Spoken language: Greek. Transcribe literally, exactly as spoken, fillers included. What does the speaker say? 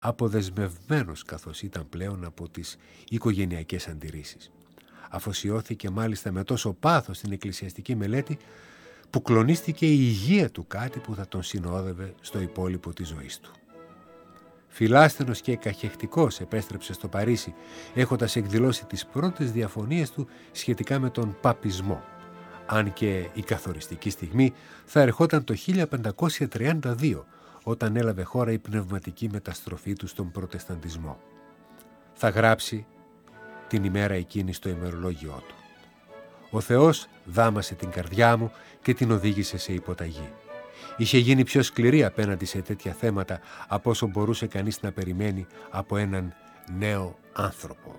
αποδεσμευμένος καθώς ήταν πλέον από τις οικογενειακές αντιρρήσεις. Αφοσιώθηκε μάλιστα με τόσο πάθος στην εκκλησιαστική μελέτη που κλονίστηκε η υγεία του, κάτι που θα τον συνόδευε στο υπόλοιπο της ζωής του. Φιλάσθενος και καχεκτικός επέστρεψε στο Παρίσι, έχοντας εκδηλώσει τις πρώτες διαφωνίες του σχετικά με τον παπισμό, αν και η καθοριστική στιγμή θα ερχόταν το χίλια πεντακόσια τριάντα δύο, όταν έλαβε χώρα η πνευματική μεταστροφή του στον προτεσταντισμό. Θα γράψει την ημέρα εκείνη στο ημερολόγιό του: «Ο Θεός δάμασε την καρδιά μου και την οδήγησε σε υποταγή. Είχε γίνει πιο σκληρή απέναντι σε τέτοια θέματα από όσο μπορούσε κανείς να περιμένει από έναν νέο άνθρωπο».